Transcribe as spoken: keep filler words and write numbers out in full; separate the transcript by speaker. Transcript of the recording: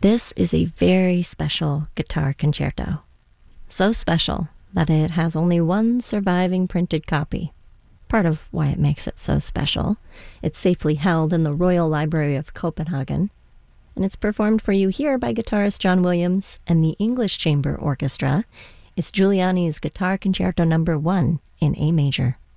Speaker 1: This is a very special guitar concerto. So special that it has only one surviving printed copy. Part of why it makes it so special. It's safely held in the Royal Library of Copenhagen, and it's performed for you here by guitarist John Williams and the English Chamber Orchestra. It's Giuliani's Guitar Concerto Number One in A major.